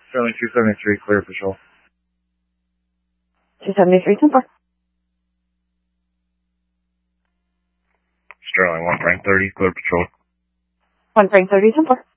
Sterling 273, clear patrol. 273, 10-4. Sterling 1 Frank 30, clear patrol. 1 Frank 30, 10-4.